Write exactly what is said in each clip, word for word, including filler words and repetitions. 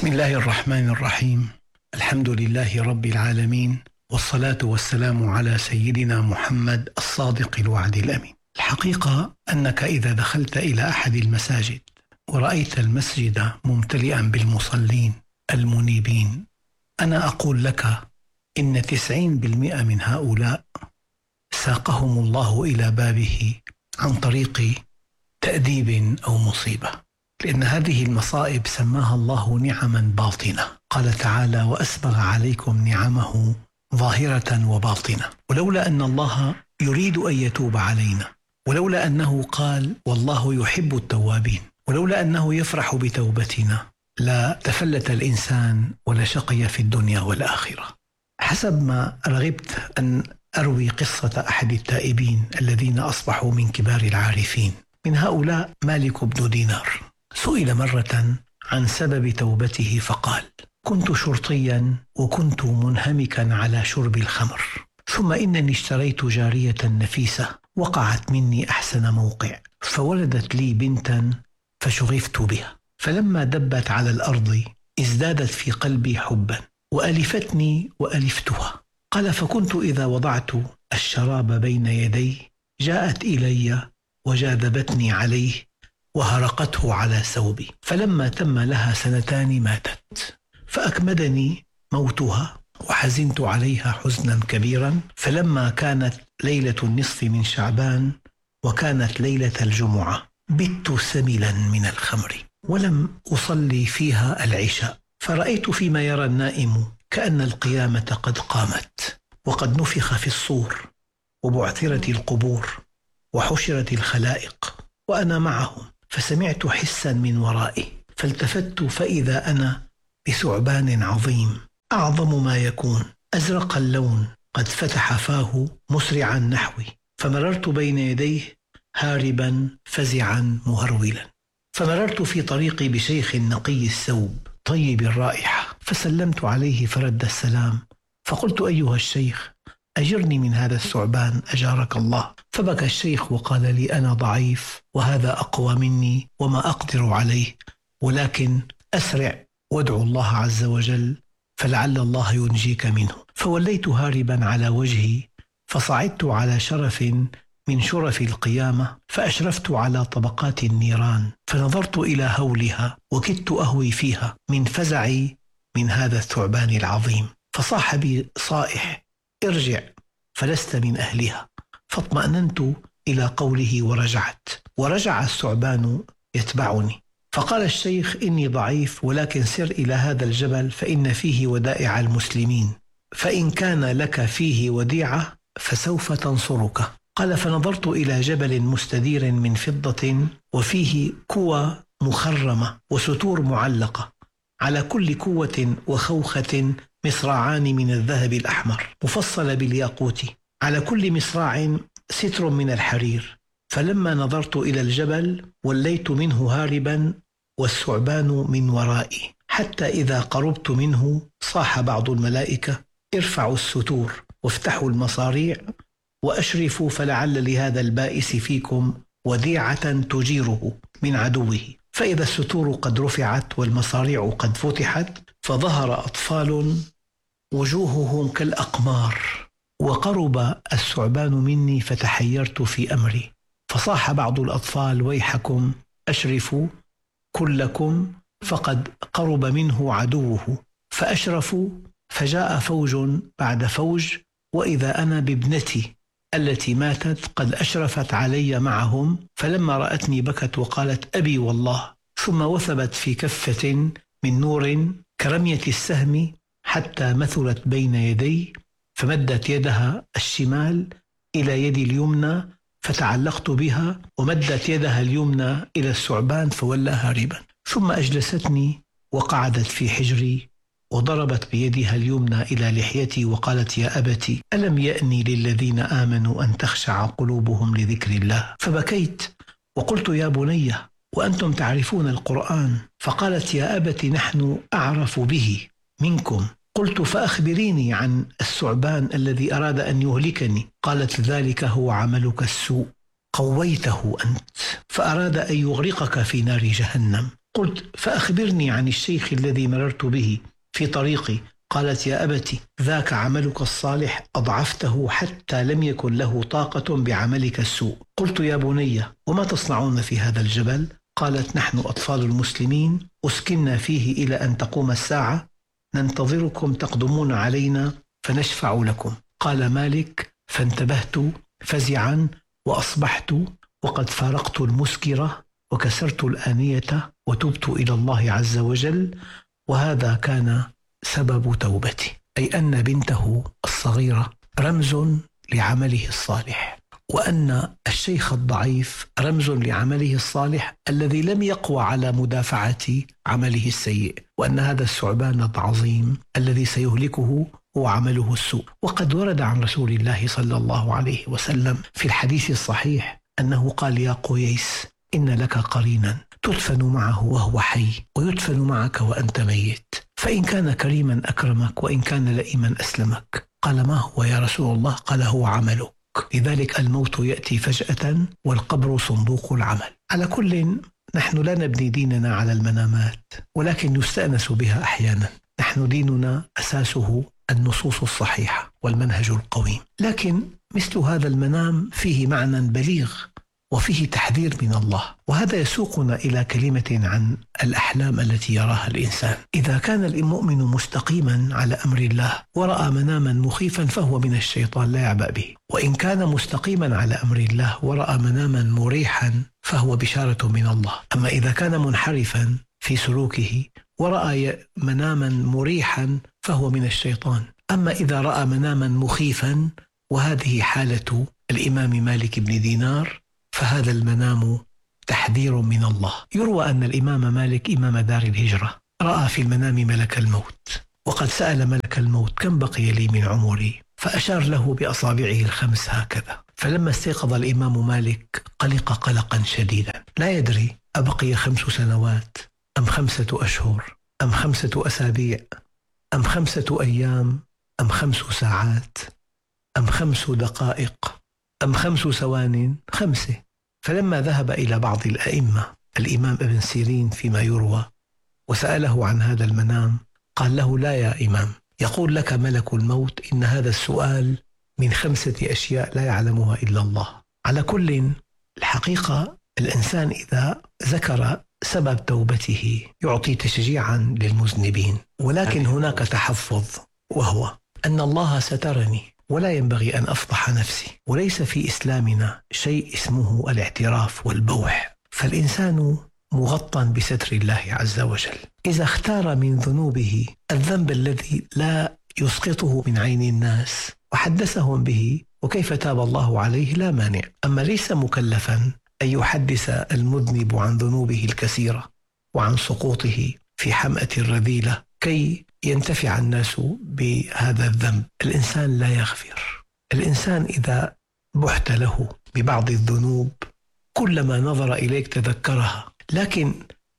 بسم الله الرحمن الرحيم. الحمد لله رب العالمين، والصلاة والسلام على سيدنا محمد الصادق الوعد الأمين. الحقيقة أنك إذا دخلت إلى أحد المساجد ورأيت المسجد ممتلئا بالمصلين المنيبين، أنا أقول لك إن تسعين بالمئة من هؤلاء ساقهم الله إلى بابه عن طريق تأديب أو مصيبة، لأن هذه المصائب سماها الله نعما باطنة. قال تعالى: وأسبغ عليكم نعمه ظاهرة وباطنة. ولولا أن الله يريد أن يتوب علينا، ولولا أنه قال والله يحب التوابين، ولولا أنه يفرح بتوبتنا، لا تفلت الإنسان ولا شقي في الدنيا والآخرة. حسب ما رغبت أن أروي قصة أحد التائبين الذين أصبحوا من كبار العارفين، من هؤلاء مالك بن دينار. سئل مرة عن سبب توبته فقال: كنت شرطيا وكنت منهمكا على شرب الخمر، ثم إنني اشتريت جارية نفيسة وقعت مني أحسن موقع، فولدت لي بنتا فشغفت بها، فلما دبت على الأرض ازدادت في قلبي حبا وألفتني وألفتها. قال: فكنت إذا وضعت الشراب بين يدي جاءت إلي وجاذبتني عليه وهرقته على ثوبي، فلما تم لها سنتان ماتت، فأكمدني موتها وحزنت عليها حزنا كبيرا. فلما كانت ليلة النصف من شعبان وكانت ليلة الجمعة بت سملا من الخمر ولم أصلي فيها العشاء، فرأيت فيما يرى النائم كأن القيامة قد قامت وقد نفخ في الصور وبعثرت القبور وحشرت الخلائق وأنا معهم، فسمعت حسا من ورائي، فالتفت فإذا أنا بثعبان عظيم أعظم ما يكون، أزرق اللون، قد فتح فاه مسرعا نحوي، فمررت بين يديه هاربا فزعا مهرولا. فمررت في طريقي بشيخ نقي الثوب طيب الرائحة، فسلمت عليه فرد السلام، فقلت: أيها الشيخ، أجرني من هذا الثعبان أجارك الله. فبكى الشيخ وقال لي: أنا ضعيف وهذا أقوى مني وما أقدر عليه، ولكن أسرع وادعو الله عز وجل فلعل الله ينجيك منه. فوليت هاربا على وجهي، فصعدت على شرف من شرف القيامة، فأشرفت على طبقات النيران، فنظرت إلى هولها وكدت أهوي فيها من فزعي من هذا الثعبان العظيم. فصاح بي صائح: ارجع فلست من أهلها. فاطمأننت إلى قوله ورجعت، ورجع الثعبان يتبعني. فقال الشيخ: إني ضعيف، ولكن سر إلى هذا الجبل فإن فيه ودائع المسلمين، فإن كان لك فيه وديعة فسوف تنصرك. قال: فنظرت إلى جبل مستدير من فضة وفيه كوى مخرمة وستور معلقة، على كل كوة وخوخة مصراعان من الذهب الأحمر مفصل بالياقوت، على كل مصراع ستر من الحرير. فلما نظرت إلى الجبل وليت منه هاربا والثعبان من ورائي، حتى إذا قربت منه صاح بعض الملائكة: ارفعوا الستور وافتحوا المصاريع وأشرفوا فلعل لهذا البائس فيكم وديعة تجيره من عدوه. فإذا الستور قد رفعت والمصاريع قد فتحت، فظهر أطفال وجوههم كالأقمار، وقرب الثعبان مني فتحيرت في أمري. فصاح بعض الأطفال: ويحكم أشرفوا كلكم فقد قرب منه عدوه. فأشرفوا، فجاء فوج بعد فوج، وإذا أنا بابنتي التي ماتت قد أشرفت علي معهم، فلما رأتني بكت وقالت: أبي والله، ثم وثبت في كفة من نور كرمية السهم حتى مثلت بين يدي، فمدت يدها الشمال إلى يدي اليمنى فتعلقت بها، ومدت يدها اليمنى إلى الثعبان فولى هاربا، ثم أجلستني وقعدت في حجري وضربت بيدها اليمنى إلى لحيتي وقالت: يا أبتي، ألم يأني للذين آمنوا أن تخشع قلوبهم لذكر الله؟ فبكيت وقلت: يا بني، وأنتم تعرفون القرآن. فقالت: يا أبت، نحن أعرف به منكم. قلت: فأخبريني عن الثعبان الذي أراد أن يهلكني. قالت: ذلك هو عملك السوء، قويته أنت، فأراد أن يغرقك في نار جهنم، قلت: فأخبرني عن الشيخ الذي مررت به في طريقي. قالت: يا أبت، ذاك عملك الصالح أضعفته حتى لم يكن له طاقة بعملك السوء. قلت: يا بني، وما تصنعون في هذا الجبل؟ قالت: نحن أطفال المسلمين أسكننا فيه إلى أن تقوم الساعة، ننتظركم تقدمون علينا فنشفع لكم. قال مالك: فانتبهت فزعا وأصبحت وقد فارقت المسكرة وكسرت الآنية وتبت إلى الله عز وجل، وهذا كان سبب توبتي. أي أن بنته الصغيرة رمز لعمله الصالح، وأن الشيخ الضعيف رمز لعمله الصالح الذي لم يقوى على مدافعة عمله السيء، وأن هذا الثعبان العظيم الذي سيهلكه هو عمله السوء. وقد ورد عن رسول الله صلى الله عليه وسلم في الحديث الصحيح أنه قال: يا قيس، إن لك قرينا تدفن معه وهو حي ويدفن معك وأنت ميت، فإن كان كريما أكرمك وإن كان لئيما أسلمك. قال: ما هو يا رسول الله؟ قال: هو عملك. لذلك الموت يأتي فجأة والقبر صندوق العمل. على كل، نحن لا نبني ديننا على المنامات، ولكن يستأنس بها أحيانا. نحن ديننا أساسه النصوص الصحيحة والمنهج القويم، لكن مثل هذا المنام فيه معنى بليغ وفيه تحذير من الله، وهذا يسوقنا إلى كلمة عن الأحلام التي يراها الإنسان. إذا كان المؤمن مستقيما على أمر الله ورأى مناما مخيفا فهو من الشيطان لا يعبأ به، وإن كان مستقيما على أمر الله ورأى مناما مريحا فهو بشارة من الله. أما إذا كان منحرفا في سلوكه ورأى مناما مريحا فهو من الشيطان. أما إذا رأى مناما مخيفا، وهذه حالة الإمام مالك بن دينار، فهذا المنام تحذير من الله. يروى أن الإمام مالك إمام دار الهجرة رأى في المنام ملك الموت، وقد سأل ملك الموت: كم بقي لي من عمري؟ فأشار له بأصابعه الخمس هكذا. فلما استيقظ الإمام مالك قلق قلقا شديدا، لا يدري أبقي خمس سنوات أم خمسة أشهر أم خمسة أسابيع أم خمسة أيام أم خمس ساعات أم خمس دقائق أم خمس ثوان؟ خمسة. فلما ذهب إلى بعض الأئمة، الإمام ابن سيرين فيما يروى، وسأله عن هذا المنام، قال له: لا يا إمام، يقول لك ملك الموت إن هذا السؤال من خمسة أشياء لا يعلمها إلا الله. على كل، الحقيقة الإنسان إذا ذكر سبب توبته يعطي تشجيعا للمذنبين، ولكن هناك تحفظ، وهو أن الله سترني ولا ينبغي أن أفضح نفسي، وليس في إسلامنا شيء اسمه الاعتراف والبوح، فالإنسان مغطى بستر الله عز وجل. إذا اختار من ذنوبه الذنب الذي لا يسقطه من عين الناس وحدثهم به وكيف تاب الله عليه لا مانع. أما ليس مكلفا أن يحدث المذنب عن ذنوبه الكثيرة وعن سقوطه في حمأة الرذيلة كي ينتفع الناس بهذا الذنب. الإنسان لا يغفر. الإنسان إذا بحت له ببعض الذنوب كلما نظر إليك تذكرها، لكن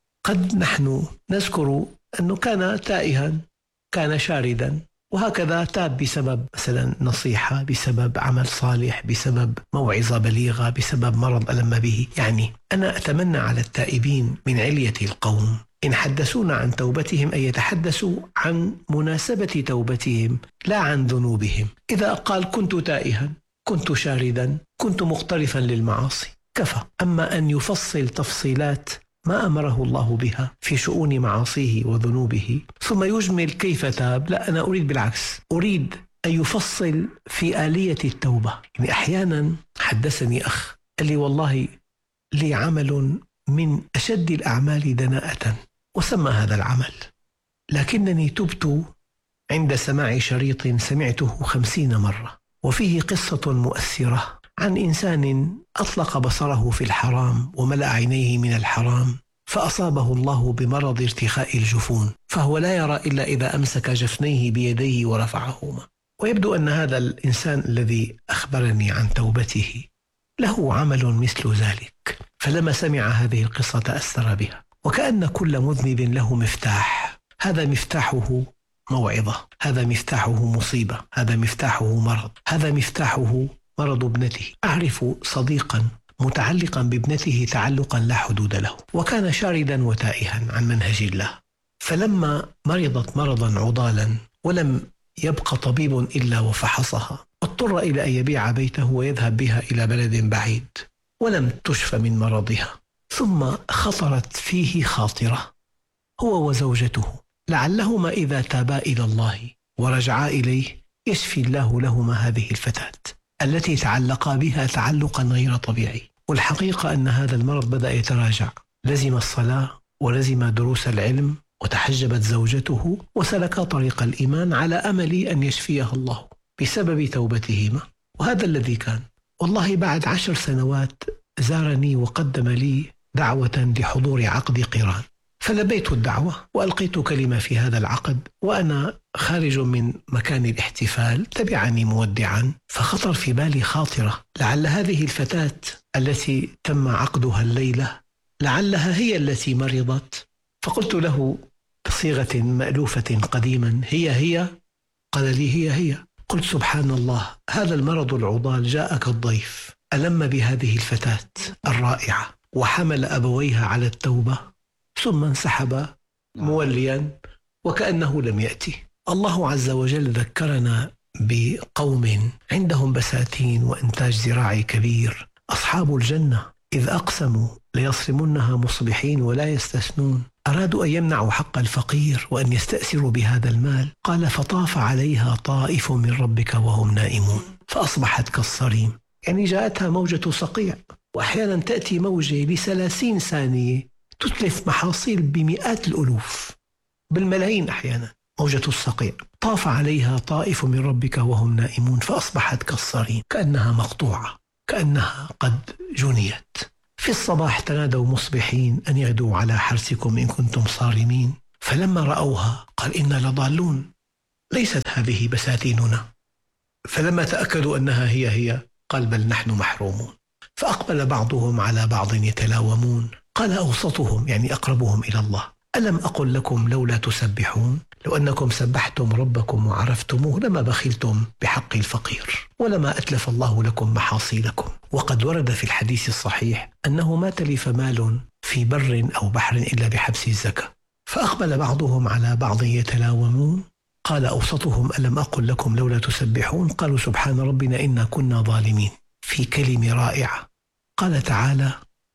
قد نحن نذكر أنه كان تائها، كان شاردا، وهكذا تاب بسبب مثلا نصيحة، بسبب عمل صالح، بسبب موعظة بليغة، بسبب مرض ألم به. يعني أنا أتمنى على التائبين من علية القوم إن حدثونا عن توبتهم أن يتحدثوا عن مناسبة توبتهم لا عن ذنوبهم. إذا قال كنت تائها، كنت شاردا، كنت مقترفا للمعاصي، كفى. أما أن يفصل تفصيلات ما أمره الله بها في شؤون معاصيه وذنوبه ثم يجمل كيف تاب، لا، أنا أريد بالعكس، أريد أن يفصل في آلية التوبة. يعني أحيانا حدثني أخ قال لي: والله لي عمل من أشد الأعمال دناءة، وسمى هذا العمل، لكنني تبت عند سماع شريط سمعته خمسين مرة، وفيه قصة مؤثرة عن إنسان أطلق بصره في الحرام وملأ عينيه من الحرام فأصابه الله بمرض ارتخاء الجفون، فهو لا يرى إلا إذا أمسك جفنيه بيديه ورفعهما. ويبدو أن هذا الإنسان الذي أخبرني عن توبته له عمل مثل ذلك، فلما سمع هذه القصة تأثر بها. وكأن كل مذنب له مفتاح، هذا مفتاحه موعظة، هذا مفتاحه مصيبة، هذا مفتاحه مرض، هذا مفتاحه مرض ابنته. أعرف صديقا متعلقا بابنته تعلقا لا حدود له، وكان شاردا وتائها عن منهج الله. فلما مرضت مرضا عضالا ولم يبق طبيب إلا وفحصها، اضطر إلى أن يبيع بيته ويذهب بها إلى بلد بعيد، ولم تشفى من مرضها. ثم خطرت فيه خاطرة هو وزوجته، لعلهما إذا تابا إلى الله ورجعا إليه يشفي الله لهما هذه الفتاة التي تعلقا بها تعلقا غير طبيعي. والحقيقة أن هذا المرض بدأ يتراجع، لزم الصلاة ولزم دروس العلم، وتحجبت زوجته وسلكا طريق الإيمان على أمل أن يشفيها الله بسبب توبتهما. وهذا الذي كان. والله بعد عشر سنوات زارني وقدم لي دعوة لحضور عقد قران، فلبيت الدعوة وألقيت كلمة في هذا العقد، وأنا خارج من مكان الاحتفال تبعني مودعا، فخطر في بالي خاطرة لعل هذه الفتاة التي تم عقدها الليلة لعلها هي التي مرضت. فقلت له بصيغة مألوفة قديما: هي هي؟ قال لي: هي هي. قلت: سبحان الله، هذا المرض العضال جاءك الضيف ألم بهذه الفتاة الرائعة وحمل أبويها على التوبة، ثم انسحب موليا وكأنه لم يأتي. الله عز وجل ذكرنا بقوم عندهم بساتين وإنتاج زراعي كبير، أصحاب الجنة إذ أقسموا ليصرمنها مصبحين ولا يستثنون، أرادوا أن يمنعوا حق الفقير وأن يستأثروا بهذا المال. قال: فطاف عليها طائف من ربك وهم نائمون فأصبحت كالصريم. يعني جاءتها موجة صقيع، وأحيانا تأتي موجة لثلاثين ثانية تتلف محاصيل بمئات الألوف، بالملايين أحيانا. موجة الصقيع. طاف عليها طائف من ربك وهم نائمون فأصبحت كالصريم، كأنها مقطوعة، كأنها قد جنيت. في الصباح تنادوا مصبحين أن يغدوا على حرثكم إن كنتم صارمين، فلما رأوها قال: إنا لضالون، ليست هذه بساتيننا. فلما تأكدوا أنها هي هي قال: بل نحن محرومون. فأقبل بعضهم على بعض يتلاومون. قال أوسطهم، يعني أقربهم إلى الله: ألم أقل لكم لولا تسبحون؟ لو أنكم سبحتم ربكم وعرفتموه لما بخلتم بحق الفقير ولما أتلف الله لكم محاصيلكم. وقد ورد في الحديث الصحيح أنه ما تلف مال في بر أو بحر إلا بحبس الزكاة. فأقبل بعضهم على بعض يتلاومون. قال أوسطهم: ألم أقل لكم لولا تسبحون؟ قالوا: سبحان ربنا إنا كنا ظالمين. في كلمة رائعة قال تعالى: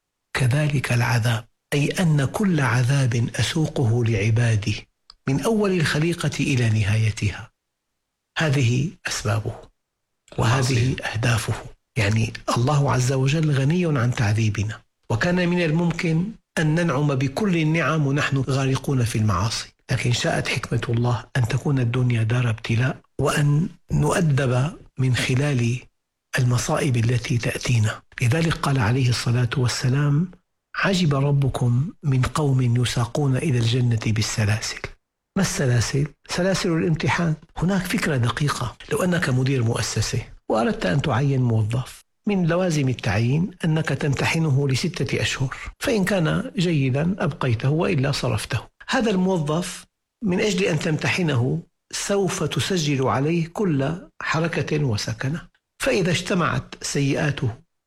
كذلك العذاب، أي أن كل عذاب أسوقه لعبادي من أول الخليقة إلى نهايتها هذه أسبابه وهذه أهدافه. يعني الله عز وجل غني عن تعذيبنا، وكان من الممكن أن ننعم بكل النعم ونحن غارقون في المعاصي، لكن شاءت حكمة الله أن تكون الدنيا دار ابتلاء، وأن نؤدب من خلال المصائب التي تأتينا. لذلك قال عليه الصلاة والسلام: عجب ربكم من قوم يساقون إلى الجنة بالسلاسل. ما السلاسل؟ سلاسل الامتحان. هناك فكرة دقيقة. لو أنك مدير مؤسسة وأردت أن تعين موظف، من لوازم التعيين أنك تمتحنه لستة أشهر، فإن كان جيدا أبقيته وإلا صرفته. هذا الموظف من أجل أن تمتحنه سوف تسجل عليه كل حركة وسكنة، فإذا اجتمعت سيئاته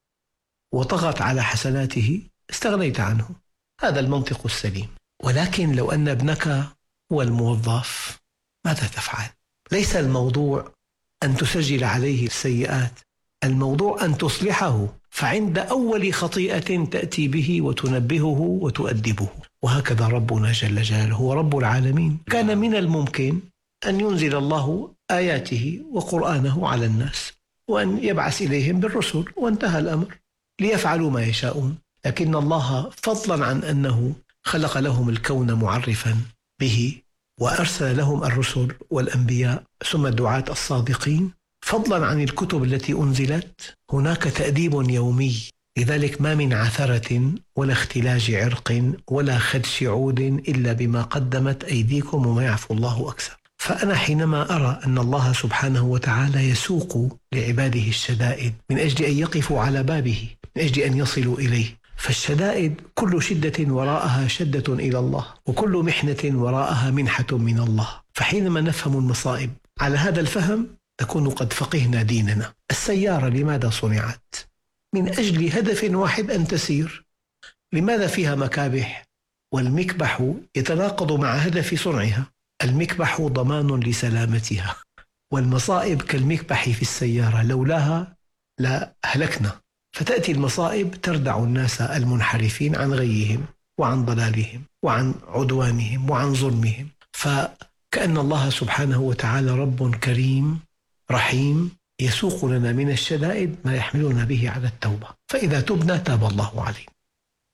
وطغت على حسناته استغنيت عنه. هذا المنطق السليم. ولكن لو أن ابنك هو الموظف ماذا تفعل؟ ليس الموضوع أن تسجل عليه السيئات، الموضوع أن تصلحه، فعند أول خطيئة تأتي به وتنبهه وتؤدبه. وهكذا ربنا جل جلاله هو رب العالمين. كان من الممكن أن ينزل الله آياته وقرآنه على الناس وأن يبعث إليهم بالرسل وانتهى الأمر ليفعلوا ما يشاءون، لكن الله فضلا عن أنه خلق لهم الكون معرفا به وأرسل لهم الرسل والأنبياء ثم الدعاة الصادقين، فضلا عن الكتب التي أنزلت هناك تأديب يومي. لذلك ما من عثرة ولا اختلاج عرق ولا خدش عود إلا بما قدمت أيديكم وما يعفو الله أكثر. فأنا حينما أرى أن الله سبحانه وتعالى يسوق لعباده الشدائد من أجل أن يقفوا على بابه، من أجل أن يصلوا إليه، فالشدائد كل شدة وراءها شدة إلى الله، وكل محنة وراءها منحة من الله. فحينما نفهم المصائب على هذا الفهم نكون قد فقهنا ديننا. السيارة لماذا صنعت؟ من أجل هدف واحد أن تسير. لماذا فيها مكابح؟ والمكبح يتناقض مع هدف صنعها. المكبح ضمان لسلامتها، والمصائب كالمكبح في السيارة، لولاها لا هلكنا. فتأتي المصائب تردع الناس المنحرفين عن غيهم وعن ضلالهم وعن عدوانهم وعن ظلمهم. فكأن الله سبحانه وتعالى رب كريم رحيم يسوق لنا من الشدائد ما يحملنا به على التوبة، فإذا تبنا تاب الله علينا.